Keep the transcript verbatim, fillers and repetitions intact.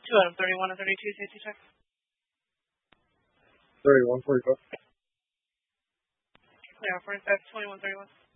Two out of thirty-one and thirty-two safety check. thirty-one, forty-five. Clear, forty-five, twenty-one, thirty-one.